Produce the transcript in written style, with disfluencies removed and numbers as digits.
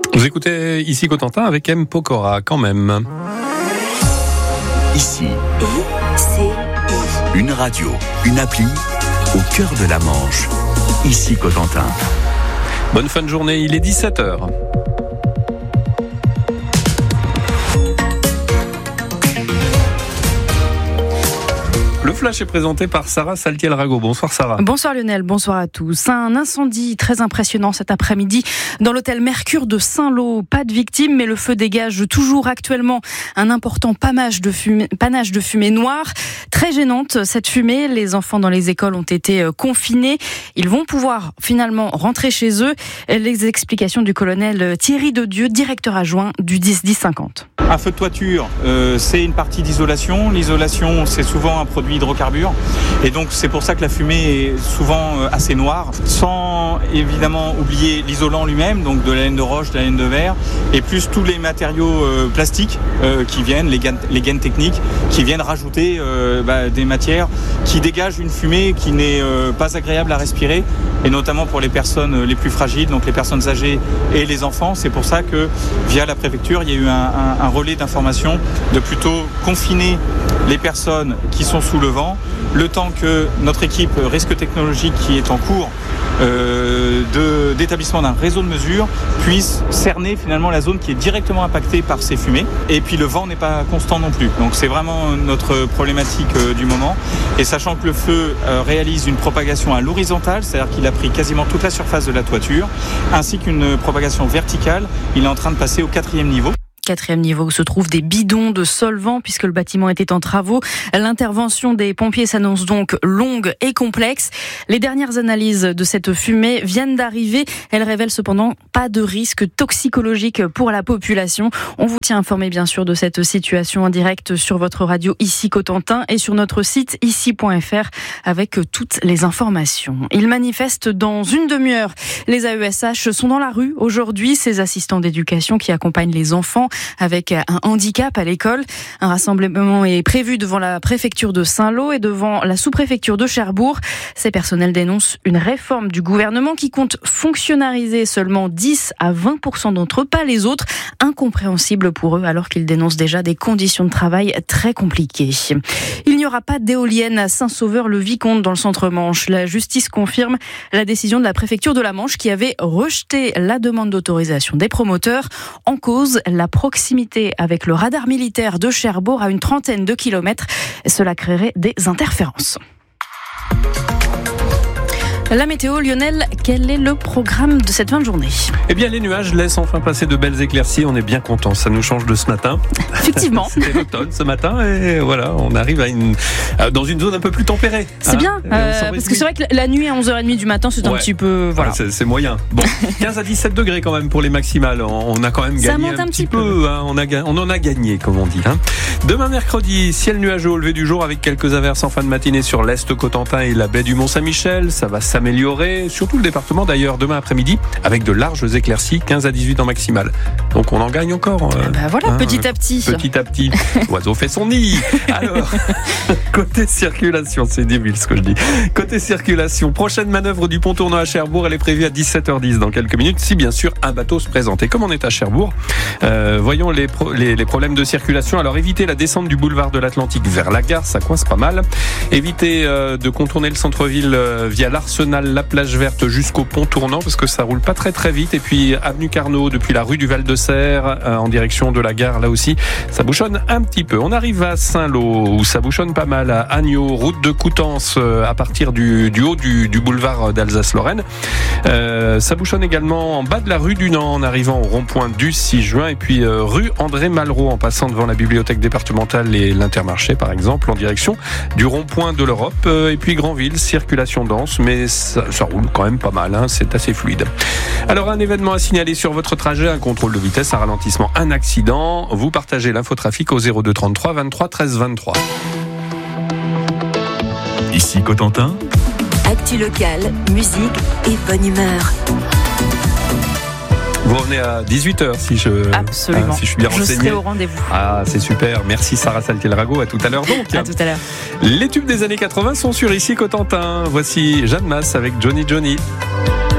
Vous écoutez ici Cotentin avec M. Pokora quand même. Ici, une radio, une appli au cœur de la Manche. Ici Cotentin. Bonne fin de journée, il est 17h. Le flash est présenté par Sarah Saltiel-Rago. Bonsoir Sarah. Bonsoir Lionel, bonsoir à tous. Un incendie très impressionnant cet après-midi dans l'hôtel Mercure de Saint-Lô. Pas de victimes, mais le feu dégage toujours actuellement un important panache de fumée noire. Très gênante cette fumée. Les enfants dans les écoles ont été confinés. Ils vont pouvoir finalement rentrer chez eux. Les explications du colonel Thierry Dedieu, directeur adjoint du 10-10-50. Un feu de toiture, c'est une partie d'isolation. L'isolation, c'est souvent un produit hydrocarbures. Et donc, c'est pour ça que la fumée est souvent assez noire. Sans évidemment oublier l'isolant lui-même, donc de la laine de roche, de la laine de verre, et plus tous les matériaux plastiques qui viennent, les gaines techniques, qui viennent rajouter des matières qui dégagent une fumée qui n'est pas agréable à respirer, et notamment pour les personnes les plus fragiles, donc les personnes âgées et les enfants. C'est pour ça que, via la préfecture, il y a eu un relais d'information de plutôt confiner les personnes qui sont sous le vent, le temps que notre équipe risque technologique qui est en cours d'établissement d'un réseau de mesure puisse cerner finalement la zone qui est directement impactée par ces fumées. Et puis le vent n'est pas constant non plus. Donc c'est vraiment notre problématique du moment. Et sachant que le feu réalise une propagation à l'horizontale, c'est-à-dire qu'il a pris quasiment toute la surface de la toiture, ainsi qu'une propagation verticale, il est en train de passer au 4e niveau. 4e niveau où se trouvent des bidons de solvant puisque le bâtiment était en travaux. L'intervention des pompiers s'annonce donc longue et complexe. Les dernières analyses de cette fumée viennent d'arriver. Elles révèlent cependant pas de risque toxicologique pour la population. On vous tient informé bien sûr de cette situation en direct sur votre radio ici Cotentin et sur notre site ici.fr avec toutes les informations. Ils manifestent dans une demi-heure. Les AESH sont dans la rue aujourd'hui. Ces assistants d'éducation qui accompagnent les enfants avec un handicap à l'école. Un rassemblement est prévu devant la préfecture de Saint-Lô et devant la sous-préfecture de Cherbourg. Ces personnels dénoncent une réforme du gouvernement qui compte fonctionnariser seulement 10 à 20% d'entre eux, pas les autres. Incompréhensible pour eux alors qu'ils dénoncent déjà des conditions de travail très compliquées. Il n'y aura pas d'éolienne à Saint-Sauveur-le-Vicomte dans le centre-Manche. La justice confirme la décision de la préfecture de la Manche qui avait rejeté la demande d'autorisation des promoteurs. En cause, la proximité avec le radar militaire de Cherbourg à une 30aine de kilomètres. Cela créerait des interférences. La météo, Lionel, quel est le programme de cette fin de journée ? Eh bien, les nuages laissent enfin passer de belles éclaircies. On est bien contents. Ça nous change de ce matin. Effectivement. C'était l'automne ce matin et voilà, on arrive dans une zone un peu plus tempérée. C'est bien, parce que c'est vrai que la nuit à 11h30 du matin, c'est un petit peu... Voilà. C'est moyen. Bon, 15 à 17 degrés quand même pour les maximales. On a quand même gagné un petit peu. Hein. On en a gagné, comme on dit. Hein. Demain, mercredi, ciel nuageux au lever du jour avec quelques averses en fin de matinée sur l'Est Cotentin et la baie du Mont-Saint-Michel. Ça va s'améliorer, surtout le département d'ailleurs, demain après-midi, avec de larges éclaircies, 15 à 18 en maximale. Donc on en gagne encore. Petit à petit. Petit à petit. L'oiseau fait son nid. Alors, côté circulation, c'est débile ce que je dis. Côté circulation, prochaine manœuvre du pont tournant à Cherbourg, elle est prévue à 17h10 dans quelques minutes, si bien sûr un bateau se présente. Et comme on est à Cherbourg, voyons les problèmes de circulation. Alors évitez la descente du boulevard de l'Atlantique vers la gare, ça coince pas mal. Évitez de contourner le centre-ville via l'Arsenal, la plage verte jusqu'au pont tournant parce que ça roule pas très très vite. Et puis avenue Carnot depuis la rue du Val-de-Serre en direction de la gare, là aussi ça bouchonne un petit peu. On arrive à Saint-Lô où ça bouchonne pas mal, à Agneau, route de Coutances à partir du haut du boulevard d'Alsace-Lorraine. Ça bouchonne également en bas de la rue du Nant en arrivant au rond-point du 6 juin et puis rue André Malraux en passant devant la bibliothèque départementale et l'Intermarché par exemple en direction du rond-point de l'Europe. Et puis Granville, circulation dense mais ça roule quand même pas mal, hein, c'est assez fluide. Alors un événement à signaler sur votre trajet, un contrôle de vitesse, un ralentissement, un accident, vous partagez l'infotrafic au 02 33 23 13 23. Ici Cotentin. Actu locale, musique et bonne humeur. Vous revenez à 18h si je suis bien renseigné. Je serai au rendez-vous. Ah, c'est super. Merci Sarah Saltiel-Rago. À tout à l'heure donc. À tout à l'heure. Les tubes des années 80 sont sur Ici Cotentin. Voici Jeanne Masse avec Johnny Johnny.